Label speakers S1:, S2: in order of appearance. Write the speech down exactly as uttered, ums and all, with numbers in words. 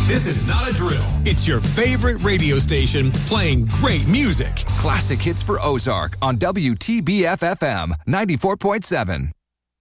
S1: This is not a drill. It's your favorite radio station playing great music.
S2: Classic hits for Ozark on W T B F F M ninety-four point seven.